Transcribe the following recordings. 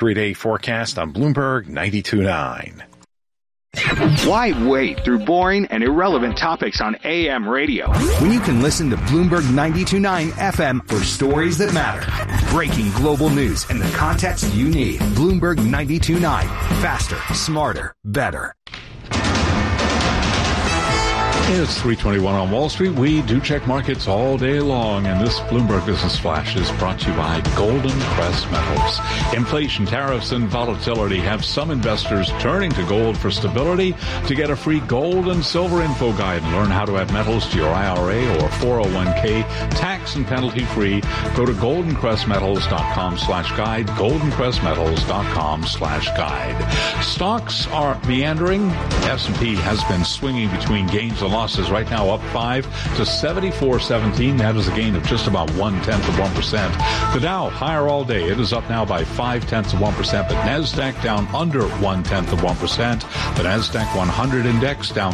3-day forecast on Bloomberg 92.9. Why wait through boring and irrelevant topics on AM radio when you can listen to Bloomberg 92.9 FM for stories that matter? Breaking global news and the context you need. Bloomberg 92.9. Faster, smarter, better. It's 3:21 on Wall Street. We do check markets all day long, and this Bloomberg Business Flash is brought to you by Golden Crest Metals. Inflation, tariffs, and volatility have some investors turning to gold for stability. To get a free gold and silver info guide and learn how to add metals to your IRA or 401k tax and penalty free, go to goldencrestmetals.com/guide, goldencrestmetals.com/guide. Stocks are meandering. S&P has been swinging between gains and losses, right now up 5 to 74.17. That is a gain of just about 0.1%. The Dow higher all day. It is up now by 0.5%. The NASDAQ down under 0.1%. The NASDAQ 100 index down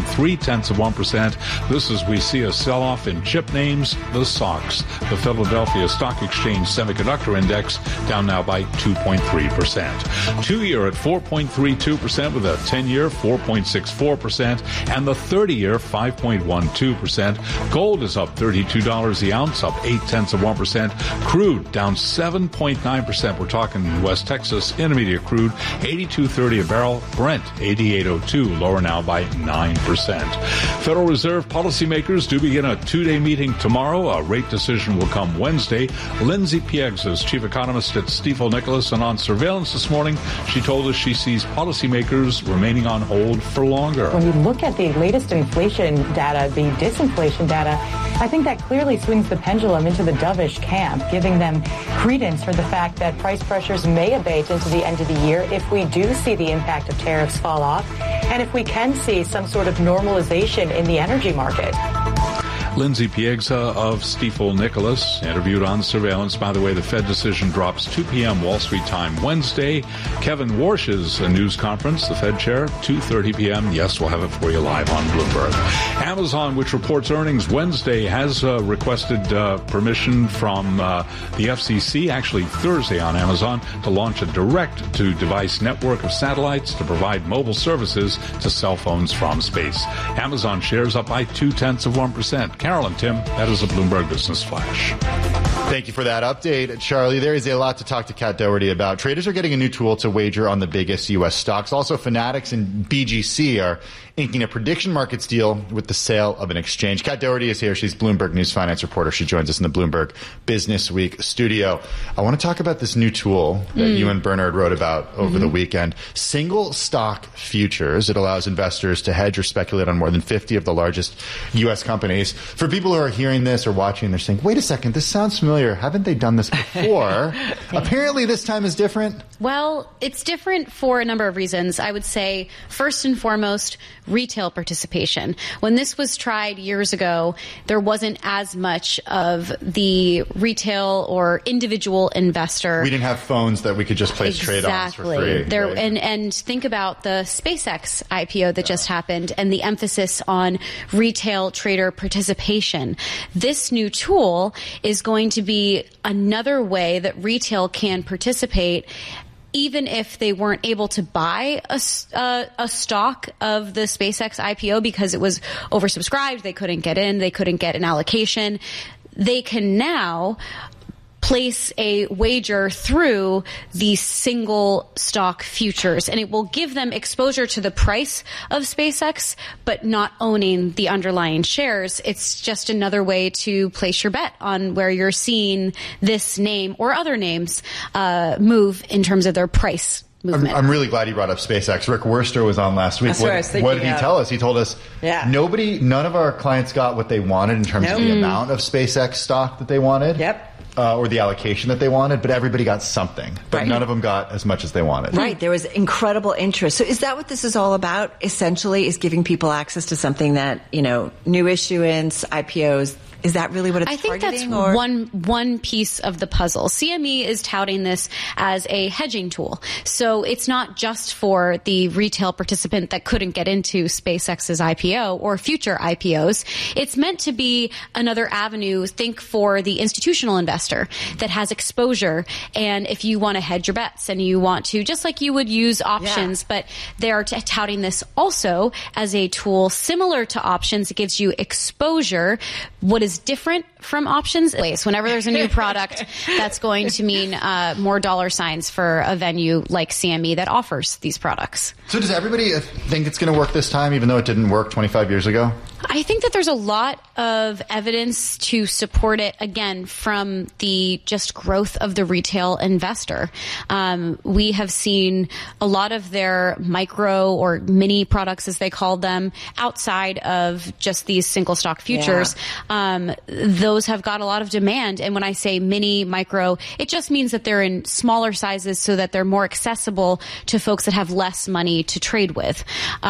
0.3%. This is, we see a sell-off in chip names, the SOX. The Philadelphia Stock Exchange Semiconductor Index down now by 2.3%. 2-year at 4.32% with a 10-year 4.64% and the 30-year 5.12%. Gold is up $32 the ounce, up 0.8%. Crude down 7.9%. We're talking West Texas intermediate crude, 82.30 a barrel. Brent 88.02, lower now by 9%. Federal Reserve policymakers do begin a 2-day meeting tomorrow. A rate decision will come Wednesday. Lindsay Piegza is chief economist at Stifel Nicolaus, and on surveillance this morning, she told us she sees policymakers remaining on hold for longer. When you look at the latest inflation data, the disinflation data, I think that clearly swings the pendulum into the dovish camp, giving them credence for the fact that price pressures may abate into the end of the year if we do see the impact of tariffs fall off and if we can see some sort of normalization in the energy market. Lindsay Piegza of Stifel Nicolaus, interviewed on surveillance. By the way, the Fed decision drops 2 p.m. Wall Street time Wednesday. Kevin Warsh's news conference, the Fed chair, 2:30 p.m. Yes, we'll have it for you live on Bloomberg. Amazon, which reports earnings Wednesday, has requested permission from the FCC, actually Thursday on Amazon, to launch a direct-to-device network of satellites to provide mobile services to cell phones from space. Amazon shares up by 0.2%. Carol and Tim, that is a Bloomberg Business Flash. Thank you for that update, Charlie. There is a lot to talk to Kat Doherty about. Traders are getting a new tool to wager on the biggest U.S. stocks. Also, Fanatics and BGC are inking a prediction markets deal with the sale of an exchange. Kat Doherty is here. She's Bloomberg News finance reporter. She joins us in the Bloomberg Business Week studio. I want to talk about this new tool that you and Bernard wrote about over the weekend. Single stock futures. It allows investors to hedge or speculate on more than 50 of the largest U.S. companies. For people who are hearing this or watching, they're saying, wait a second, this sounds familiar. Haven't they done this before? Apparently this time is different. Well, it's different for a number of reasons. I would say, first and foremost, retail participation. When this was tried years ago, there wasn't as much of the retail or individual investor. We didn't have phones that we could just place trade-ons for free. There, right? and think about the SpaceX IPO that just happened and the emphasis on retail trader participation. This new tool is going to be another way that retail can participate, even if they weren't able to buy a stock of the SpaceX IPO because it was oversubscribed. They couldn't get in. They couldn't get an allocation. They can now place a wager through the single stock futures, and it will give them exposure to the price of SpaceX, but not owning the underlying shares. It's just another way to place your bet on where you're seeing this name or other names move in terms of their price movement. I'm really glad you brought up SpaceX. Rick Wurster was on last week. What did he tell us? He told us none of our clients got what they wanted in terms of the amount of SpaceX stock that they wanted. Or the allocation that they wanted, but everybody got something. But none of them got as much as they wanted. Right. There was incredible interest. So is that what this is all about? Essentially, is giving people access to something that, new issuance, IPOs, Is that really what it's targeting? I think that's one piece of the puzzle. CME is touting this as a hedging tool. So it's not just for the retail participant that couldn't get into SpaceX's IPO or future IPOs. It's meant to be another avenue, think for the institutional investor that has exposure. And if you want to hedge your bets and you want to, just like you would use options, but they're touting this also as a tool similar to options. It gives you exposure. What is different from options? Whenever there's a new product, that's going to mean more dollar signs for a venue like CME that offers these products. So does everybody think it's going to work this time, even though it didn't work 25 years ago? I think that there's a lot of evidence to support it, again, from the just growth of the retail investor. We have seen a lot of their micro or mini products, as they call them, outside of just these single stock futures. Those have got a lot of demand. And when I say mini, micro, it just means that they're in smaller sizes so that they're more accessible to folks that have less money to trade with.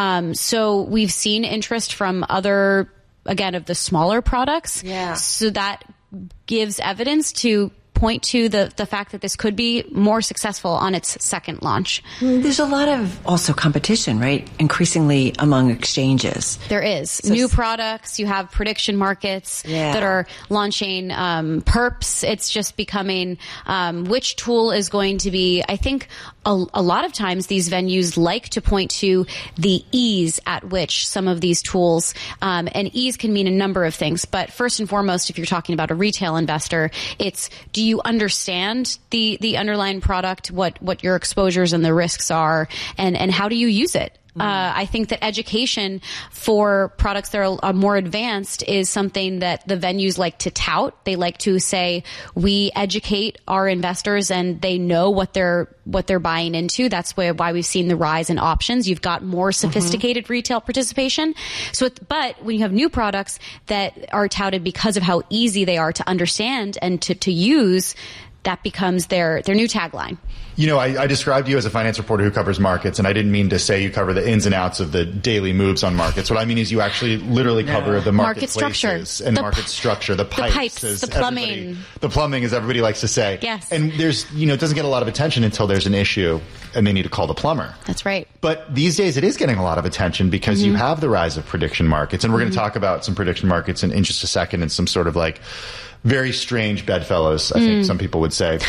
So we've seen interest from other, again, of the smaller products. So that gives evidence to point to the fact that this could be more successful on its second launch. There's a lot of also competition, right? Increasingly among exchanges. There is. So new products. You have prediction markets that are launching perps. It's just becoming which tool is going to be, I think, a lot of times these venues like to point to the ease at which some of these tools, and ease can mean a number of things, but first and foremost, if you're talking about a retail investor, it's do you understand the underlying product, what your exposures and the risks are, and how do you use it? I think that education for products that are more advanced is something that the venues like to tout. They like to say, we educate our investors and they know what they're buying into. That's why we've seen the rise in options. You've got more sophisticated retail participation. But when you have new products that are touted because of how easy they are to understand and to use, that becomes their new tagline. You know, I described you as a finance reporter who covers markets, and I didn't mean to say you cover the ins and outs of the daily moves on markets. What I mean is you actually literally cover the market structure and market structure, the pipes, the plumbing. The plumbing, as everybody likes to say. Yes. And there's, it doesn't get a lot of attention until there's an issue and they need to call the plumber. That's right. But these days it is getting a lot of attention because you have the rise of prediction markets. And we're going to talk about some prediction markets in just a second and some sort of very strange bedfellows, I think some people would say.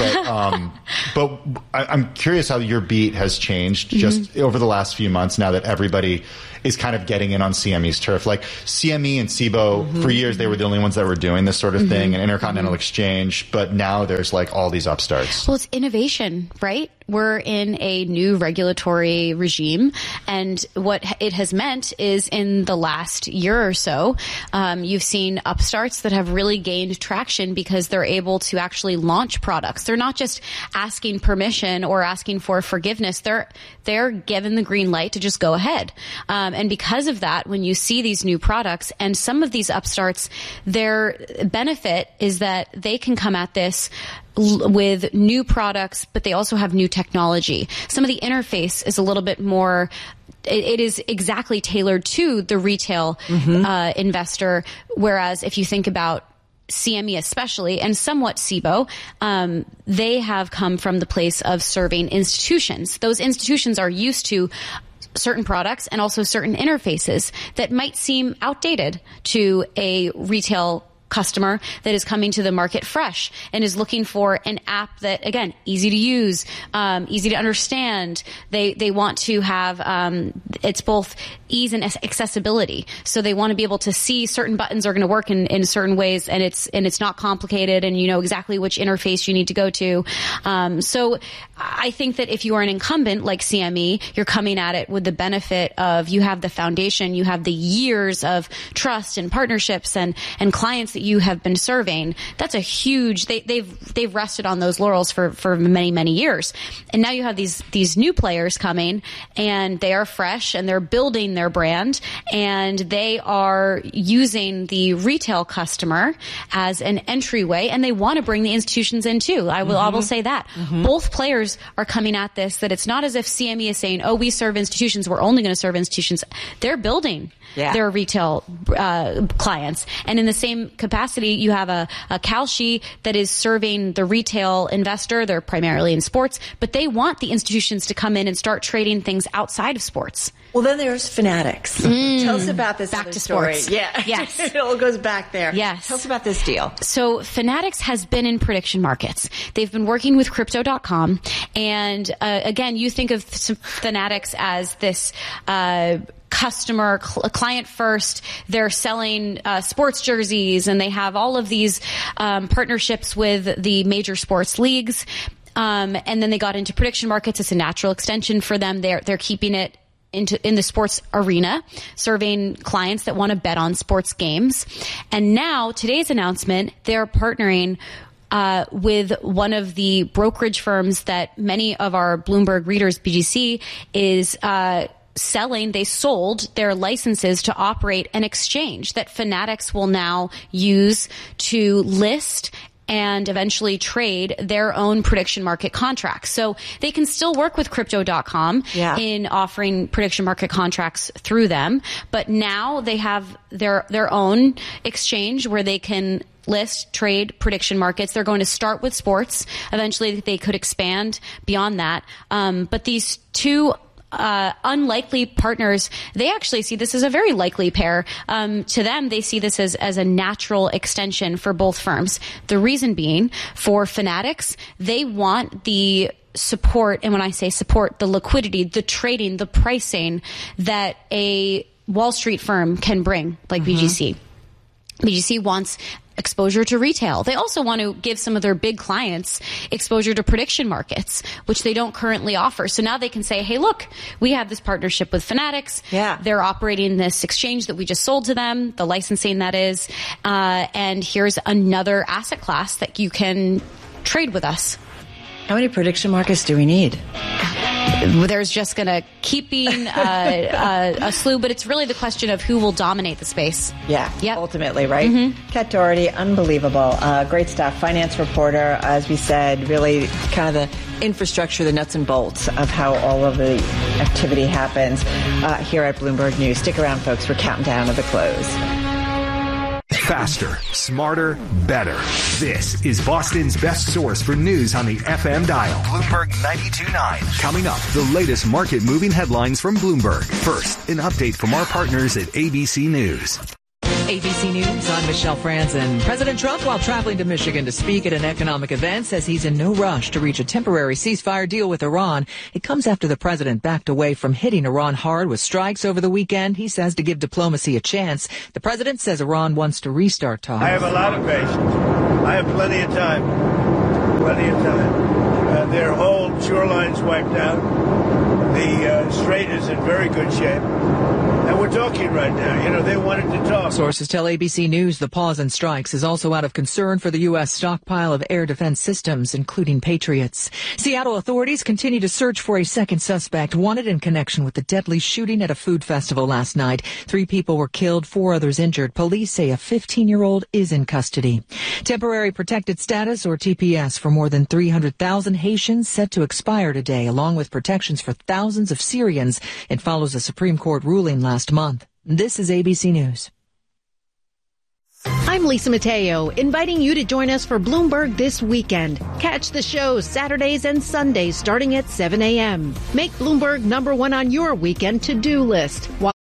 But I'm curious how your beat has changed just over the last few months now that everybody is kind of getting in on CME's turf. Like CME and Cboe, for years they were the only ones that were doing this sort of thing, and Intercontinental Exchange, but now there's all these upstarts. Well, it's innovation, right? We're in a new regulatory regime, and what it has meant is in the last year or so, you've seen upstarts that have really gained traction because they're able to actually launch products. They're not just asking permission or asking for forgiveness. They're given the green light to just go ahead. And because of that, when you see these new products and some of these upstarts, their benefit is that they can come at this with new products, but they also have new technology. Some of the interface is a little bit more, it is exactly tailored to the retail investor. Whereas if you think about CME especially, and somewhat Cboe, they have come from the place of serving institutions. Those institutions are used to certain products and also certain interfaces that might seem outdated to a retail customer that is coming to the market fresh and is looking for an app that, again, easy to use, easy to understand. They want to have, it's both ease and accessibility. So they want to be able to see certain buttons are going to work in certain ways, and it's not complicated, and you know exactly which interface you need to go to. So I think that if you are an incumbent like CME, you're coming at it with the benefit of you have the foundation, you have the years of trust and partnerships and clients that you have been serving. That's a huge, they've rested on those laurels for many, many years. And now you have these new players coming, and they are fresh and they're building their brand, and they are using the retail customer as an entryway, and they want to bring the institutions in too. I will say that. Both players are coming at this, that it's not as if CME is saying, oh, we serve institutions, we're only going to serve institutions. They're building their retail clients. And in the same capacity, capacity, you have a Kalshi that is serving the retail investor. They're primarily in sports, but they want the institutions to come in and start trading things outside of sports. Well, then there's Fanatics. Tell us about this back to story. Sports. Yeah. Yes. It all goes back there. Yes. Tell us about this deal. So Fanatics has been in prediction markets. They've been working with Crypto.com. And again, you think of Fanatics as this customer, client first. They're selling sports jerseys, and they have all of these partnerships with the major sports leagues. And then they got into prediction markets. It's a natural extension for them. They're keeping it in the sports arena, serving clients that want to bet on sports games. And now, today's announcement, they're partnering with one of the brokerage firms that many of our Bloomberg readers, BGC, is selling. They sold their licenses to operate an exchange that Fanatics will now use to list and eventually trade their own prediction market contracts. So they can still work with Crypto.com in offering prediction market contracts through them, but now they have their own exchange where they can list, trade prediction markets. They're going to start with sports. Eventually they could expand beyond that. But these two unlikely partners, they actually see this as a very likely pair. To them, they see this as a natural extension for both firms. The reason being, for Fanatics, they want the support, and when I say support, the liquidity, the trading, the pricing that a Wall Street firm can bring, like BGC. BGC wants exposure to retail. They also want to give some of their big clients exposure to prediction markets, which they don't currently offer. So now they can say, hey, look, we have this partnership with Fanatics. They're operating this exchange that we just sold to them, the licensing that is, and here's another asset class that you can trade with us. How many prediction markets do we need? There's just going to keep being a slew, but it's really the question of who will dominate the space. Ultimately, right? Kat Doherty, unbelievable. Great stuff. Finance reporter, as we said, really kind of the infrastructure, the nuts and bolts of how all of the activity happens here at Bloomberg News. Stick around, folks. We're counting down to the close. Faster, smarter, better. This is Boston's best source for news on the FM dial. Bloomberg 92.9. Coming up, the latest market-moving headlines from Bloomberg. First, an update from our partners at ABC News. ABC News, I'm Michelle Franzen. President Trump, while traveling to Michigan to speak at an economic event, says he's in no rush to reach a temporary ceasefire deal with Iran. It comes after the president backed away from hitting Iran hard with strikes over the weekend, he says, to give diplomacy a chance. The president says Iran wants to restart talks. I have a lot of patience. I have plenty of time. Their whole shoreline's wiped out. The strait is in very good shape. And we're talking right now. You know, they wanted to talk. Sources tell ABC News the pause in strikes is also out of concern for the U.S. stockpile of air defense systems, including Patriots. Seattle authorities continue to search for a second suspect wanted in connection with the deadly shooting at a food festival last night. 3 people were killed, 4 others injured. Police say a 15-year-old is in custody. Temporary protected status, or TPS, for more than 300,000 Haitians set to expire today, along with protections for thousands of Syrians. It follows a Supreme Court ruling last month. This is ABC News. I'm Lisa Mateo, inviting you to join us for Bloomberg This Weekend. Catch the show Saturdays and Sundays starting at 7 a.m. Make Bloomberg #1 on your weekend to-do list.